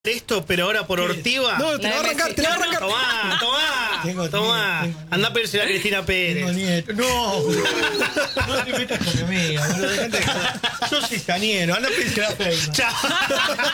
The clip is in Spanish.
esto, pero ahora por Ortiva. No, te la va a arrancar, te la va a arrancar. Tomá. Andá a pedirse a Cristina Pérez. Tengo nieto. No te metas con mi amiga, boludo. Yo soy cañero, anda a pedirse a Feynman. Chao.